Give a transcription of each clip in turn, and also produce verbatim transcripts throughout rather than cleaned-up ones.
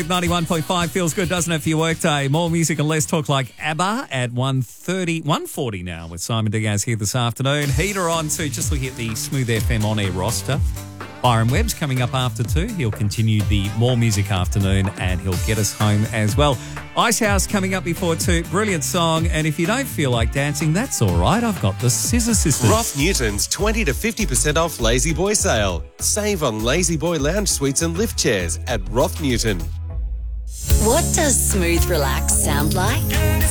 ninety-one point five feels good, doesn't it, for your workday? More music and less talk like ABBA at one thirty, one forty now with Simon Diaz here this afternoon. Heater on to just looking at the Smooth F M on-air roster. Byron Webb's coming up after two. He'll continue the More Music afternoon and he'll get us home as well. Icehouse coming up before two. Brilliant song. And if you don't feel like dancing, that's all right. I've got the Scissor Sisters. Roth Newton's twenty to fifty percent off Lazy Boy sale. Save on Lazy Boy lounge suites and lift chairs at Roth Newton. What does smooth relax sound like?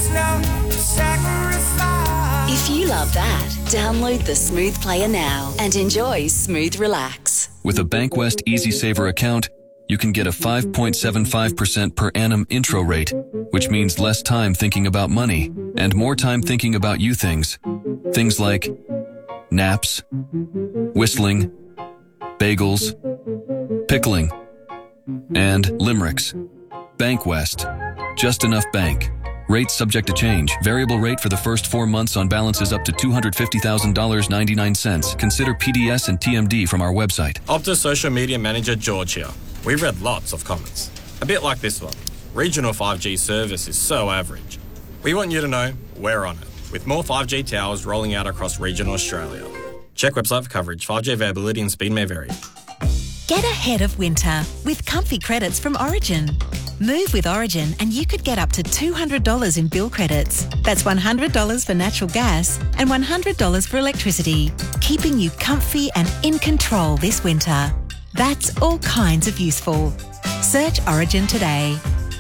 If you love that, download the Smooth Player now and enjoy Smooth Relax. With a Bankwest Easy Saver account, you can get a five point seven five percent per annum intro rate, which means less time thinking about money and more time thinking about you things. Things like naps, whistling, bagels, pickling, and limericks. Bankwest. Just enough bank. Rates subject to change. Variable rate for the first four months on balances up to two hundred fifty thousand dollars and ninety-nine cents. Consider P D S and T M D from our website. Optus Social Media Manager George here. We've read lots of comments. A bit like this one. Regional five G service is so average. We want you to know we're on it, with more five G towers rolling out across regional Australia. Check website for coverage. five G availability and speed may vary. Get ahead of winter with comfy credits from Origin. Move with Origin and you could get up to two hundred dollars in bill credits. That's one hundred dollars for natural gas and one hundred dollars for electricity, keeping you comfy and in control this winter. That's all kinds of useful. Search Origin today.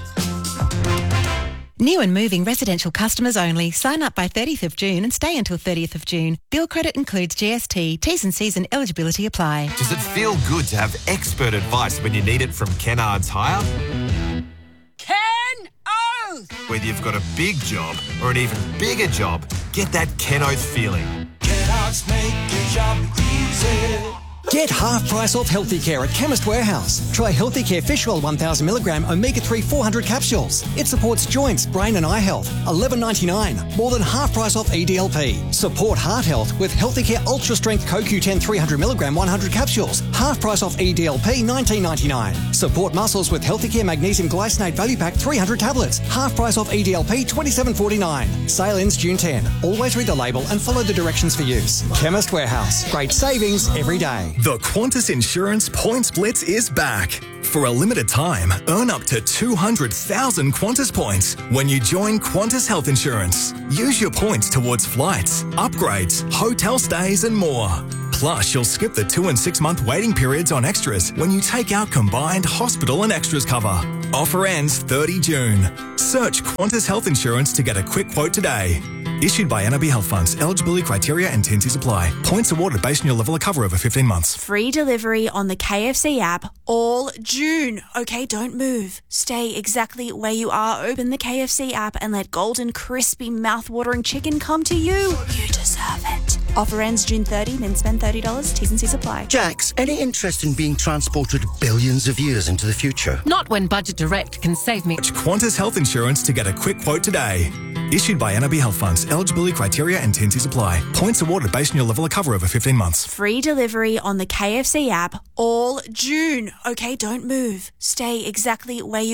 New and moving residential customers only. Sign up by thirtieth of June and stay until thirtieth of June. Bill credit includes G S T. T's and C's and eligibility apply. Does it feel good to have expert advice when you need it from Kennards Hire? Ken Oath! Whether you've got a big job or an even bigger job, get that Ken Oath feeling. Kennards make your job easy. Get half price off Healthy Care at Chemist Warehouse. Try Healthy Care Fish Oil one thousand milligram omega three four hundred capsules. It supports joints, brain and eye health. eleven ninety-nine. More than half price off E D L P. Support heart health with Healthy Care Ultra Strength Co Q ten three hundred milligram one hundred capsules. Half price off E D L P nineteen ninety-nine. Support muscles with Healthy Care Magnesium Glycinate Value Pack three hundred tablets. Half price off E D L P twenty-seven forty-nine. Sale ends June tenth. Always read the label and follow the directions for use. Chemist Warehouse. Great savings every day. The Qantas Insurance Points Blitz is back. For a limited time, earn up to two hundred thousand Qantas points when you join Qantas Health Insurance. Use your points towards flights, upgrades, hotel stays and more. Plus, you'll skip the two and six month waiting periods on extras when you take out combined hospital and extras cover. Offer ends thirtieth of June. Search Qantas Health Insurance to get a quick quote today. Issued by N R B Health Funds. Eligibility criteria and T and Cs apply. Points awarded based on your level of cover over fifteen months. Free delivery on the K F C app all June. Okay, don't move. Stay exactly where you are. Open the K F C app and let golden, crispy, mouth-watering chicken come to you. You deserve it. Offer ends June thirtieth, then spend thirty dollars. T's and C's apply. Jax, any interest in being transported billions of years into the future? Not when Budget Direct can save me. Qantas Health Insurance to get a quick quote today. Issued by N R B Health Funds. Eligibility criteria and T and Cs apply. Points awarded based on your level of cover over fifteen months. Free delivery on the K F C app all June. Okay, don't move. Stay exactly where you